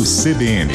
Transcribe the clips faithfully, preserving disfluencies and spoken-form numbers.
C B N.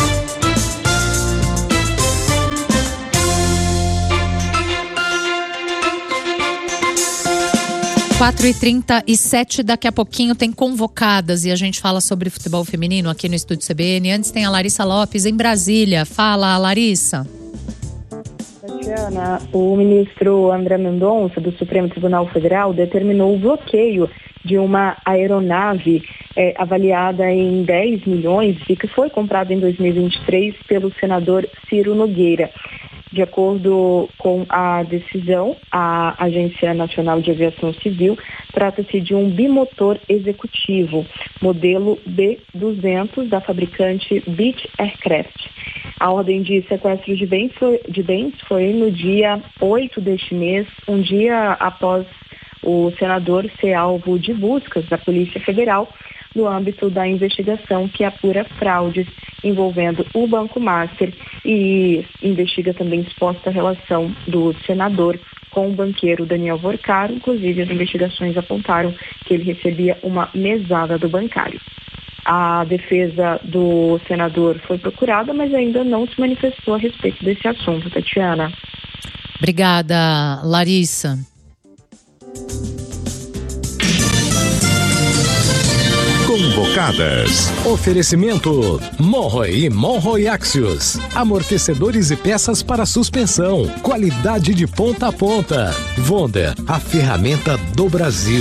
quatro e trinta e sete, daqui a pouquinho tem convocadas e a gente fala sobre futebol feminino aqui no Estúdio C B N. Antes tem a Larissa Lopes em Brasília. Fala, Larissa. Tatiana, o ministro André Mendonça do Supremo Tribunal Federal determinou o bloqueio de uma aeronave é, avaliada em dez milhões e que foi comprada em dois mil e vinte e três pelo senador Ciro Nogueira. De acordo com a decisão, a Agência Nacional de Aviação Civil trata-se de um bimotor executivo, modelo B duzentos da fabricante Beech Aircraft. A ordem de sequestro de bens foi, de bens foi no dia oito deste mês, um dia após o senador ser alvo de buscas da Polícia Federal no âmbito da investigação que apura fraudes envolvendo o Banco Master e investiga também suposta relação do senador com o banqueiro Daniel Vorcaro. Inclusive, as investigações apontaram que ele recebia uma mesada do bancário. A defesa do senador foi procurada, mas ainda não se manifestou a respeito desse assunto, Tatiana. Obrigada, Larissa. Convocadas. Oferecimento Monroe e Monroe Axios. Amortecedores e peças para suspensão. Qualidade de ponta a ponta. Wonder, a ferramenta do Brasil.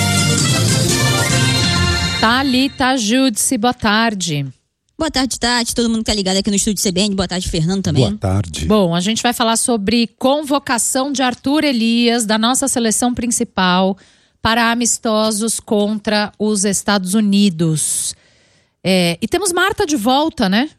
Thalita Júdice, boa tarde. Boa tarde, Tati. Todo mundo que tá ligado aqui no Estúdio C B N. Boa tarde, Fernando, também. Boa tarde. Bom, a gente vai falar sobre convocação de Arthur Elias, da nossa seleção principal, para amistosos contra os Estados Unidos. É, e temos Marta de volta, né?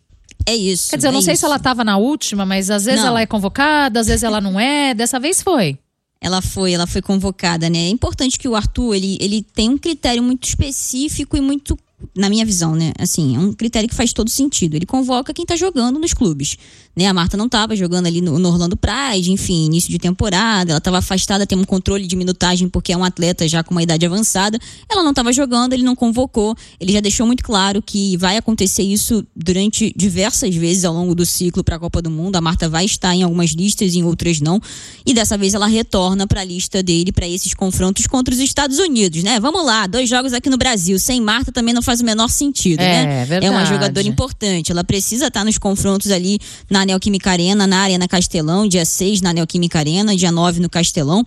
É isso. Quer dizer, eu não é sei isso. se ela estava na última, mas às vezes Não. ela é convocada, às vezes ela não é. Dessa vez foi. Ela foi, ela foi convocada, né? É importante que o Arthur, ele, ele tem um critério muito específico e muito, na minha visão, né? Assim, é um critério que faz todo sentido. Ele convoca quem tá jogando nos clubes, né? A Marta não tava jogando ali no, no Orlando Pride, enfim, início de temporada. Ela tava afastada, tem um controle de minutagem porque é um atleta já com uma idade avançada. Ela não tava jogando, ele não convocou. Ele já deixou muito claro que vai acontecer isso durante diversas vezes ao longo do ciclo para a Copa do Mundo. A Marta vai estar em algumas listas, em outras não. E dessa vez ela retorna para a lista dele para esses confrontos contra os Estados Unidos, né? Vamos lá, dois jogos aqui no Brasil. Sem Marta também não faz o menor sentido, É, né? verdade. É uma jogadora importante. Ela precisa estar nos confrontos ali na Neoquímica Arena, na Arena Castelão, dia seis na Neoquímica Arena, dia nove no Castelão.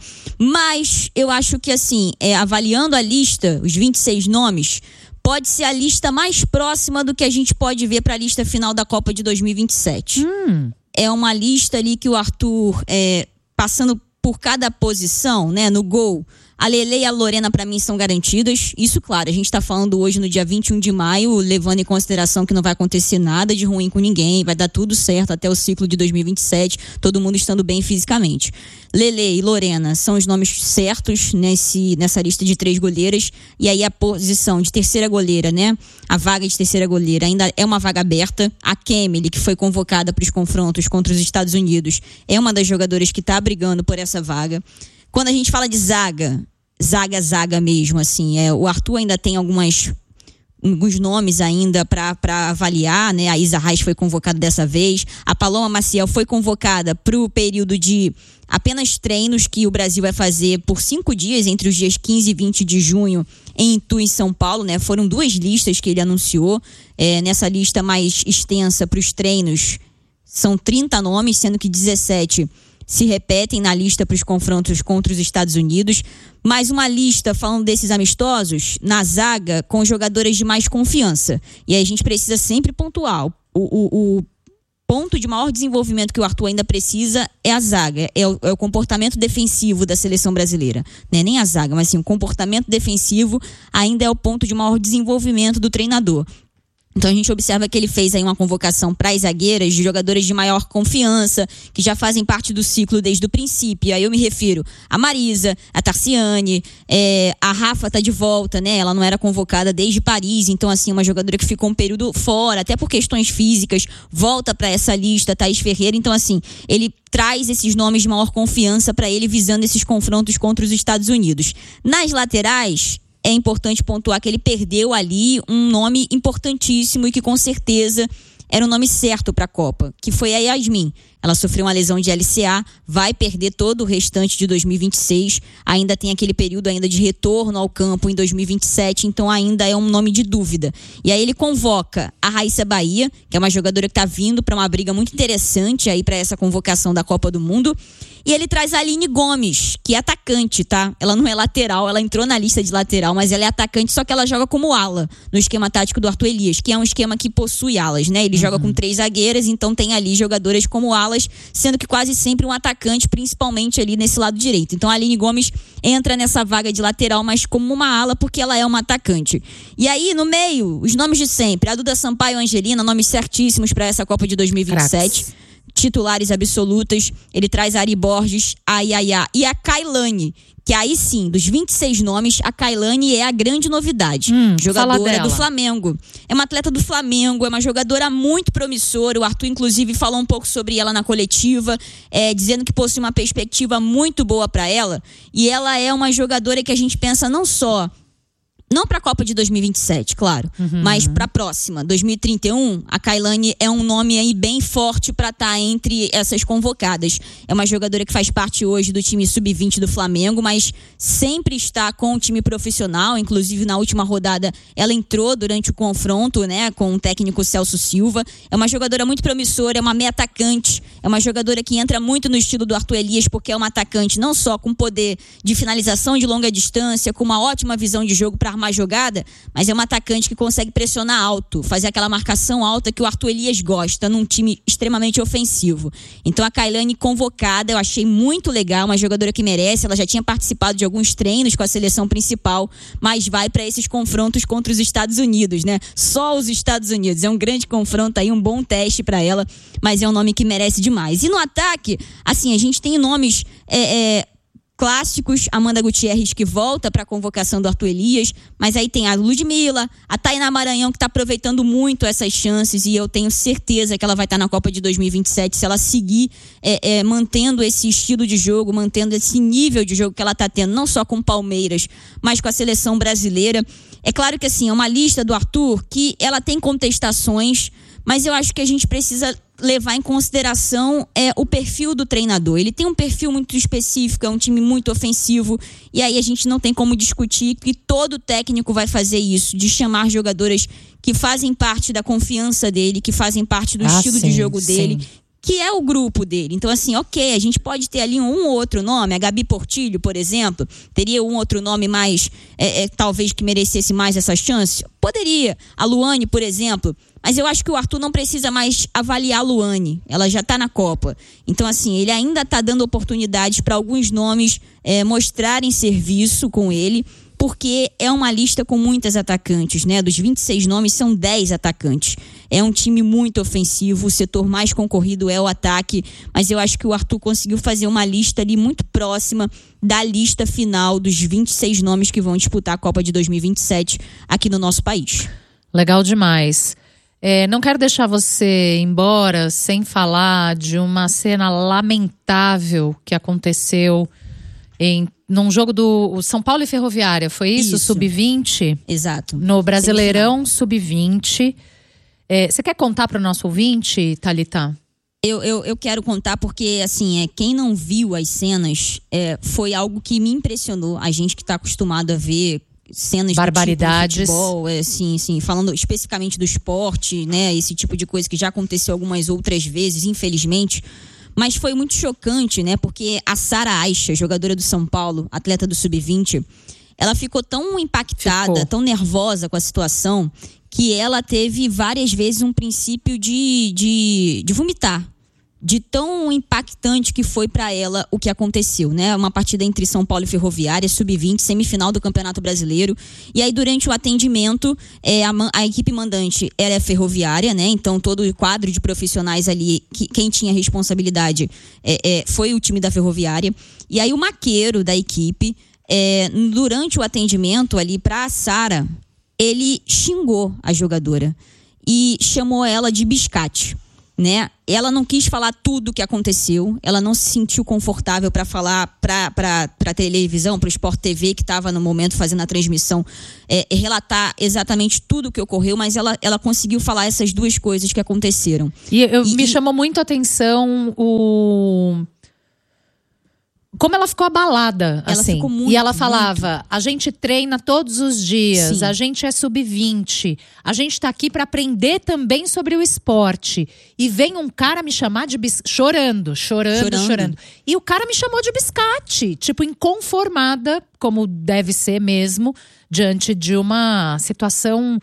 Mas eu acho que, assim, é, avaliando a lista, os vinte e seis nomes, pode ser a lista mais próxima do que a gente pode ver para a lista final da Copa de dois mil e vinte e sete. Hum. É uma lista ali que o Arthur, é, passando por cada posição, né, no gol, a Lele e a Lorena, para mim, são garantidas. Isso, claro, a gente está falando hoje no dia vinte e um de maio, levando em consideração que não vai acontecer nada de ruim com ninguém, vai dar tudo certo até o ciclo de dois mil e vinte e sete, todo mundo estando bem fisicamente. Lele e Lorena são os nomes certos nesse, nessa lista de três goleiras, e aí a posição de terceira goleira, né? A vaga de terceira goleira ainda é uma vaga aberta. A Kemily, que foi convocada para os confrontos contra os Estados Unidos, é uma das jogadoras que está brigando por essa vaga. Quando a gente fala de zaga, zaga, zaga mesmo, assim, é, o Arthur ainda tem algumas, alguns nomes ainda para avaliar, né? A Isa Reis foi convocada dessa vez, a Paloma Maciel foi convocada para o período de apenas treinos que o Brasil vai fazer por cinco dias, entre os dias quinze e vinte de junho, em Itu, em São Paulo, né? Foram duas listas que ele anunciou. É, nessa lista mais extensa para os treinos, são trinta nomes, sendo que dezessete se repetem na lista para os confrontos contra os Estados Unidos. Mais uma lista falando desses amistosos na zaga com jogadoras de mais confiança. E aí a gente precisa sempre pontuar. O, o, o ponto de maior desenvolvimento que o Arthur ainda precisa é a zaga, é o, é o comportamento defensivo da seleção brasileira. Não é nem a zaga, mas sim o comportamento defensivo ainda é o ponto de maior desenvolvimento do treinador. Então a gente observa que ele fez aí uma convocação para as zagueiras de jogadoras de maior confiança, que já fazem parte do ciclo desde o princípio. Aí eu me refiro a Marisa, a Tarciane, é, a Rafa tá de volta, né? Ela não era convocada desde Paris, então assim, uma jogadora que ficou um período fora, até por questões físicas, volta para essa lista, Thaís Ferreira. Então assim, ele traz esses nomes de maior confiança para ele, visando esses confrontos contra os Estados Unidos. Nas laterais, é importante pontuar que ele perdeu ali um nome importantíssimo e que com certeza era o nome certo para a Copa, que foi a Yasmin. Ela sofreu uma lesão de L C A, vai perder todo o restante de dois mil e vinte e seis, ainda tem aquele período ainda de retorno ao campo em dois mil e vinte e sete, então ainda é um nome de dúvida. E aí ele convoca a Raíssa Bahia, que é uma jogadora que está vindo para uma briga muito interessante aí para essa convocação da Copa do Mundo, e ele traz a Aline Gomes, que é atacante, tá? Ela não é lateral, ela entrou na lista de lateral, mas ela é atacante, só que ela joga como ala no esquema tático do Arthur Elias, que é um esquema que possui alas, né? Ele uhum. joga com três zagueiras, então tem ali jogadoras como alas, sendo que quase sempre um atacante, principalmente ali nesse lado direito. Então a Aline Gomes entra nessa vaga de lateral, mas como uma ala, porque ela é uma atacante. E aí, no meio, os nomes de sempre, a Duda Sampaio e a Angelina, nomes certíssimos para essa Copa de dois mil e vinte e sete. Cracks. Titulares absolutas. Ele traz a Ari Borges, a Yaya e a Kailane, que aí sim, dos vinte e seis nomes, a Kailane é a grande novidade. Hum, jogadora do Flamengo. É uma atleta do Flamengo, é uma jogadora muito promissora. O Arthur, inclusive, falou um pouco sobre ela na coletiva, é, dizendo que possui uma perspectiva muito boa para ela. E ela é uma jogadora que a gente pensa não só... Não para a Copa de dois mil e vinte e sete, claro, uhum. mas para a próxima, dois mil e trinta e um, a Kailane é um nome aí bem forte para estar tá entre essas convocadas. É uma jogadora que faz parte hoje do time sub vinte do Flamengo, mas sempre está com o time profissional. Inclusive, na última rodada, ela entrou durante o confronto, né, com o técnico Celso Silva. É uma jogadora muito promissora, é uma meia atacante, é uma jogadora que entra muito no estilo do Arthur Elias, porque é uma atacante não só com poder de finalização de longa distância, com uma ótima visão de jogo para armar jogada, mas é um atacante que consegue pressionar alto, fazer aquela marcação alta que o Arthur Elias gosta num time extremamente ofensivo. Então a Kailane convocada, eu achei muito legal, uma jogadora que merece. Ela já tinha participado de alguns treinos com a seleção principal, mas vai para esses confrontos contra os Estados Unidos, né? Só os Estados Unidos, é um grande confronto aí, um bom teste para ela, mas é um nome que merece demais. E no ataque, assim, a gente tem nomes é, é, clássicos, Amanda Gutierrez, que volta para a convocação do Arthur Elias, mas aí tem a Ludmilla, a Tainá Maranhão, que está aproveitando muito essas chances, e eu tenho certeza que ela vai estar tá na Copa de dois mil e vinte e sete se ela seguir é, é, mantendo esse estilo de jogo, mantendo esse nível de jogo que ela está tendo, não só com o Palmeiras, mas com a seleção brasileira. É claro que assim, é uma lista do Arthur que ela tem contestações, mas eu acho que a gente precisa levar em consideração é, o perfil do treinador. Ele tem um perfil muito específico, é um time muito ofensivo, e aí a gente não tem como discutir que todo técnico vai fazer isso, de chamar jogadoras que fazem parte da confiança dele, que fazem parte do ah, estilo sim, de jogo dele, sim. que é o grupo dele. Então, assim, ok, a gente pode ter ali um ou outro nome, a Gabi Portilho, por exemplo, teria um outro nome mais, é, é, talvez que merecesse mais essas chances? Poderia. A Luane, por exemplo. Mas eu acho que o Arthur não precisa mais avaliar a Luane. Ela já está na Copa. Então, assim, ele ainda está dando oportunidades para alguns nomes é, mostrarem serviço com ele, porque é uma lista com muitas atacantes, né? Dos vinte e seis nomes, são dez atacantes. É um time muito ofensivo, o setor mais concorrido é o ataque, mas eu acho que o Arthur conseguiu fazer uma lista ali muito próxima da lista final dos vinte e seis nomes que vão disputar a Copa de dois mil e vinte e sete aqui no nosso país. Legal demais. É, não quero deixar você embora sem falar de uma cena lamentável que aconteceu em, num jogo do São Paulo e Ferroviária, foi isso? isso. sub vinte? Exato. No Brasileirão sub vinte. É, você quer contar para o nosso ouvinte, Thalita? Eu, eu, eu quero contar porque, assim, é, quem não viu as cenas, é, foi algo que me impressionou. A gente que está acostumado a ver cenas barbaridades do tipo futebol, é, assim, assim, falando especificamente do esporte, né, esse tipo de coisa que já aconteceu algumas outras vezes, infelizmente, mas foi muito chocante, né, porque a Sara Aicha, jogadora do São Paulo, atleta do sub vinte, ela ficou tão impactada, ficou. tão nervosa com a situação, que ela teve várias vezes um princípio de, de, de vomitar, de tão impactante que foi para ela o que aconteceu, né? Uma partida entre São Paulo e Ferroviária, sub vinte, semifinal do Campeonato Brasileiro. E aí, durante o atendimento, é, a, a equipe mandante era a Ferroviária, né? Então, todo o quadro de profissionais ali, que, quem tinha responsabilidade é, é, foi o time da Ferroviária. E aí, o maqueiro da equipe, é, durante o atendimento ali para a Sara, ele xingou a jogadora e chamou ela de biscate. né? Ela não quis falar tudo o que aconteceu, ela não se sentiu confortável para falar para a televisão, para o Sport T V, que estava no momento fazendo a transmissão, é, relatar exatamente tudo o que ocorreu, mas ela, ela conseguiu falar essas duas coisas que aconteceram. E, eu, e me e... chamou muito a atenção o... como ela ficou abalada, ela assim. Ficou muito, e ela falava, muito. a gente treina todos os dias, Sim. a gente é sub vinte, a gente tá aqui para aprender também sobre o esporte. E vem um cara me chamar de bis... chorando, chorando, chorando, chorando. E o cara me chamou de biscate, tipo, inconformada, como deve ser mesmo, diante de uma situação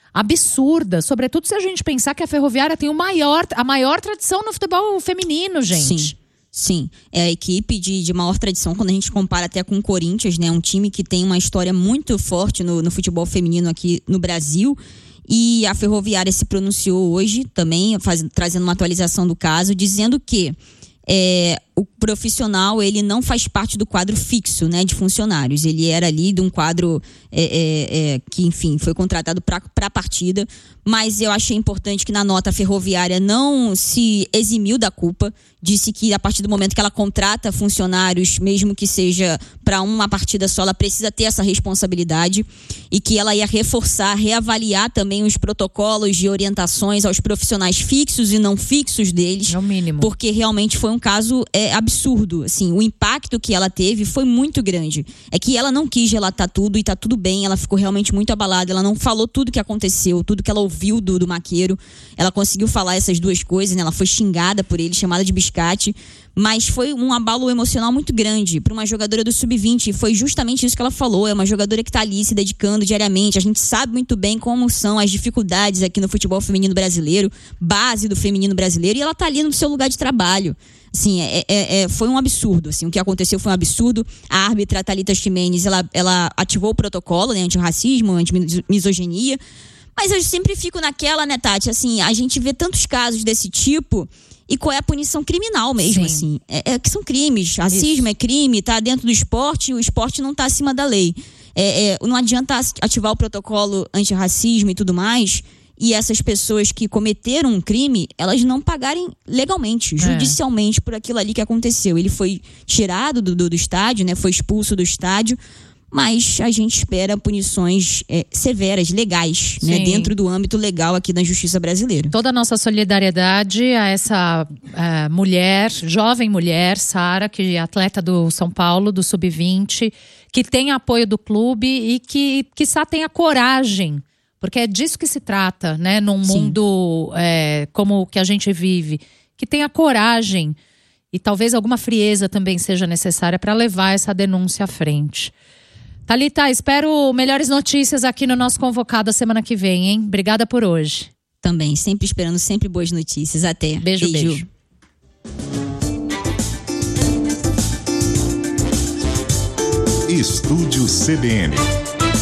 absurda. Sobretudo se a gente pensar que a Ferroviária tem o maior, a maior tradição no futebol feminino, gente. Sim. Sim, é a equipe de, de maior tradição quando a gente compara até com o Corinthians, né? Um time que tem uma história muito forte no, no futebol feminino aqui no Brasil. E a Ferroviária se pronunciou hoje também, faz, trazendo uma atualização do caso, dizendo que é, o profissional ele não faz parte do quadro fixo, né, de funcionários. Ele era ali de um quadro é, é, é, que, enfim, foi contratado para a partida. Mas eu achei importante que na nota a Ferroviária não se eximiu da culpa. Disse que a partir do momento que ela contrata funcionários, mesmo que seja para uma partida só, ela precisa ter essa responsabilidade e que ela ia reforçar, reavaliar também os protocolos de orientações aos profissionais fixos e não fixos deles. É o mínimo. Porque realmente foi um caso é, absurdo. Assim, o impacto que ela teve foi muito grande. É que ela não quis relatar tudo e tá tudo bem, ela ficou realmente muito abalada, ela não falou tudo que aconteceu, tudo que ela ouviu do, do Maqueiro. Ela conseguiu falar essas duas coisas, né? Ela foi xingada por ele, chamada de biscate, mas foi um abalo emocional muito grande para uma jogadora do sub vinte. Foi justamente isso que ela falou. É uma jogadora que está ali se dedicando diariamente. A gente sabe muito bem como são as dificuldades aqui no futebol feminino brasileiro, base do feminino brasileiro, e ela está ali no seu lugar de trabalho. Assim, é, é, é, foi um absurdo. Assim, o que aconteceu foi um absurdo. A árbitra Thalita Ximenes, ela, ela ativou o protocolo, né, antirracismo, antimisoginia. Mas eu sempre fico naquela, né, Tati? Assim, a gente vê tantos casos desse tipo. E qual é a punição criminal mesmo, Sim. assim. É, é que são crimes. Racismo Isso. é crime, tá dentro do esporte, o esporte não tá acima da lei. É, é, não adianta ativar o protocolo antirracismo e tudo mais, e essas pessoas que cometeram um crime, elas não pagarem legalmente, judicialmente, é. por aquilo ali que aconteceu. Ele foi tirado do, do, do estádio, né? Foi expulso do estádio. Mas a gente espera punições é, severas, legais, né, dentro do âmbito legal aqui da justiça brasileira. Toda a nossa solidariedade a essa uh, mulher, jovem mulher, Sara, que é atleta do São Paulo, do sub vinte, que tem apoio do clube e que, quiçá, tenha coragem, porque é disso que se trata, né, num Sim. mundo é, como o que a gente vive, que tenha coragem e talvez alguma frieza também seja necessária para levar essa denúncia à frente. Thalita, espero melhores notícias aqui no nosso Convocado a semana que vem, hein? Obrigada por hoje. Também, sempre esperando sempre boas notícias. Até. Beijo, beijo. beijo. Estúdio C B N.